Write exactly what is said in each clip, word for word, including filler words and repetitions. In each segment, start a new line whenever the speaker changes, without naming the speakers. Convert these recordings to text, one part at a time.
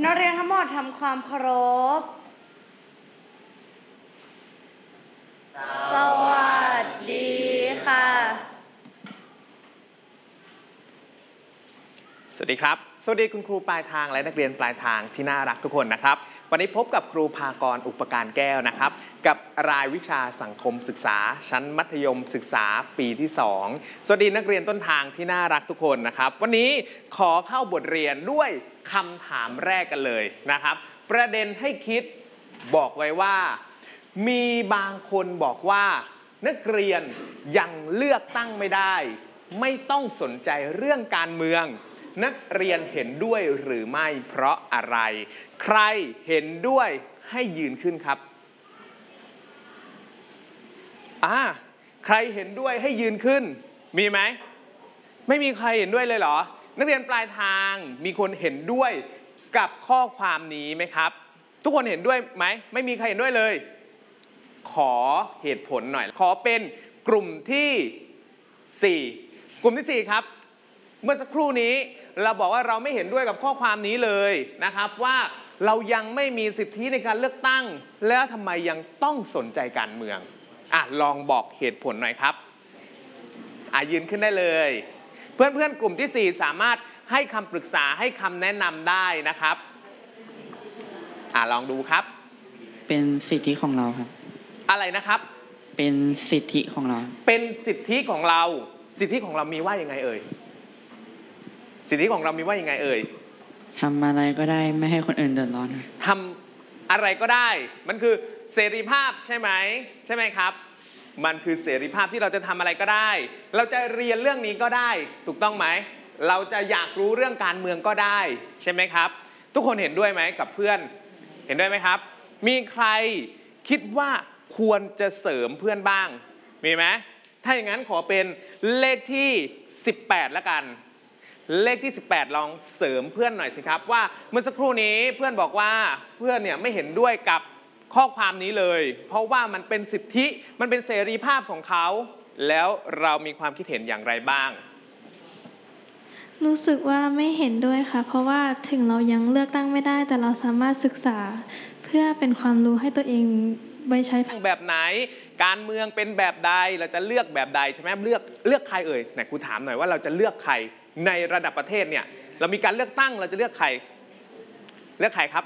นักเรียนทั้งหมดทำความเคารพสวัสดีค่ะ
สวัสดีครับสวัสดีคุณครูปลายทางและนักเรียนปลายทางที่น่ารักทุกคนนะครับวันนี้พบกับครูภากรอุปการแก้วนะครับกับรายวิชาสังคมศึกษาชั้นมัธยมศึกษาปีที่สองสวัสดีนักเรียนต้นทางที่น่ารักทุกคนนะครับวันนี้ขอเข้าบทเรียนด้วยคำถามแรกกันเลยนะครับประเด็นให้คิดบอกไว้ว่ามีบางคนบอกว่านักเรียนยังเลือกตั้งไม่ได้ไม่ต้องสนใจเรื่องการเมืองนักเรียนเห็นด้วยหรือไม่เพราะอะไรใครเห็นด้วยให้ยืนขึ้นครับอ่าใครเห็นด้วยให้ยืนขึ้นมีไหมไม่มีใครเห็นด้วยเลยเหรอนักเรียนปลายทางมีคนเห็นด้วยกับข้อความนี้ไหมครับทุกคนเห็นด้วยไหมไม่มีใครเห็นด้วยเลยขอเหตุผลหน่อยขอเป็นกลุ่มที่สี่กลุ่มที่สี่ครับเมื่อสักครู่นี้เราบอกว่าเราไม่เห็นด้วยกับข้อความนี้เลยนะครับว่าเรายังไม่มีสิทธิในการเลือกตั้งแล้วทำไมยังต้องสนใจการเมืองอ่ะลองบอกเหตุผลหน่อยครับอ่ะยืนขึ้นได้เลยเพื่อนๆกลุ่มที่สี่สามารถให้คำปรึกษาให้คำแนะนำได้นะครับอ่ะลองดูครับ
เป็นสิทธิของเราครับ
อะไรนะครับ
เป็นสิทธิของเรา
เป็นสิทธิของเราสิทธิของเรามีว่ายังไงเอ่ยสิทธิของเรามีว่ายังไงเอ่ย
ทำอะไรก็ได้ไม่ให้คนอื่นเดือดร้อน
ทำอะไรก็ได้มันคือเสรีภาพใช่ไหมใช่ไหมครับมันคือเสรีภาพที่เราจะทำอะไรก็ได้เราจะเรียนเรื่องนี้ก็ได้ถูกต้องไหมเราจะอยากรู้เรื่องการเมืองก็ได้ใช่ไหมครับทุกคนเห็นด้วยไหมกับเพื่อนเห็นด้วยไหมครับมีใครคิดว่าควรจะเสริมเพื่อนบ้างมีไหมถ้าอย่างนั้นขอเป็นเลขที่สิบแปดละกันเลขที่สิบแปดลองเสริมเพื่อนหน่อยสิครับว่าเมื่อสักครู่นี้เพื่อนบอกว่าเพื่อนเนี่ยไม่เห็นด้วยกับข้อความนี้เลยเพราะว่ามันเป็นสิทธิมันเป็นเสรีภาพของเขาแล้วเรามีความคิดเห็นอย่างไรบ้าง
รู้สึกว่าไม่เห็นด้วยค่ะเพราะว่าถึงเรายังเลือกตั้งไม่ได้แต่เราสามารถศึกษาเพื่อเป็นความรู้ให้ตัวเองไว้ใช้
แบบไหนการเมืองเป็นแบบใดเราจะเลือกแบบใดใช่ไหมเลือกเลือกใครเอ่ยไหนครูถามหน่อยว่าเราจะเลือกใครในระดับประเทศเนี่ยเรามีการเลือกตั้งเราจะเลือกใครเลือกใครครับ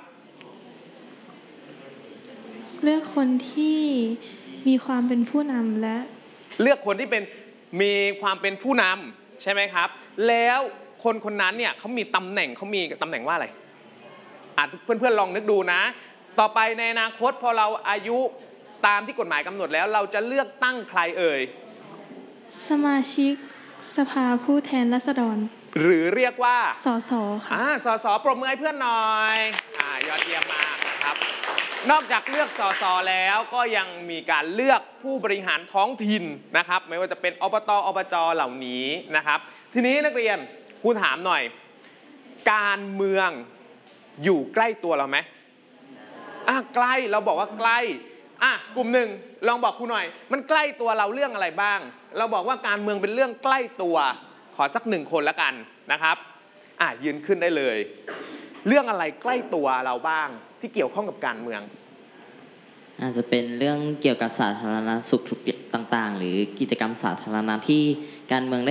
เลือกคนที่มีความเป็นผู้นำและ
เลือกคนที่เป็นมีความเป็นผู้นำใช่ไหมครับแล้วคนคนนั้นเนี่ยเขามีตำแหน่งเขามีตำแหน่งว่าอะไรอ่ะเพื่อนๆลองนึกดูนะต่อไปในอนาคตพอเราอายุตามที่กฎหมายกำหนดแล้วเราจะเลือกตั้งใครเอ่ย
สมาชิกสภาผู้แทนราษฎร
หรือเรียกว่า
สสค่ะ
อ่าสสปรบมือให้เพื่อนหน่อยอ่ายอดเยี่ยมมากนะครับนอกจากเลือกสสแล้วก็ยังมีการเลือกผู้บริหารท้องถิ่นนะครับไม่ว่าจะเป็นอบตอบจเหล่านี้นะครับทีนี้นักเรียนครูถามหน่อยการเมืองอยู่ใกล้ตัวเราไหมอ่ะใกล้เราบอกว่าใกล้อ่ะกลุ่มหนึ่งลองบอกครูหน่อยมันใกล้ตัวเราเรื่องอะไรบ้างเราบอกว่าการเมืองเป็นเรื่องใกล้ตัวขอสักหนึ่งคนละกันนะครับอ่ะยืนขึ้นได้เลยเรื่องอะไรใกล้ตัวเราบ้างที่เกี่ยวข้องกับการเมือง
อาจจะเป็นเรื่องเกี่ยวกับสาธารณสุขต่างๆหรือกิจกรรมสาธารณะที่การเมือง